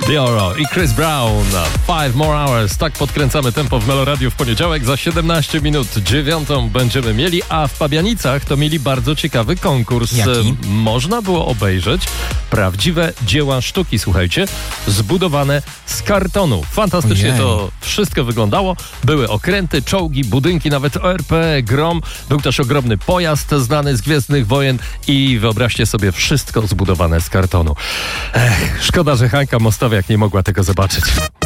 Dioro i Chris Brown. 5 More Hours. Tak podkręcamy tempo w Meloradiu w poniedziałek. Za 17 minut 9 będziemy mieli, a w Pabianicach to mieli bardzo ciekawy konkurs. Jaki? Można było obejrzeć prawdziwe dzieła sztuki, słuchajcie, zbudowane z kartonu. Fantastycznie Ojej. to wszystko wyglądało. Były okręty, czołgi, budynki, nawet ORP, Grom. Był też ogromny pojazd znany z Gwiezdnych Wojen i wyobraźcie sobie, wszystko zbudowane z kartonu. Szkoda, że Hańka Mostowiak nie mogła tego zobaczyć.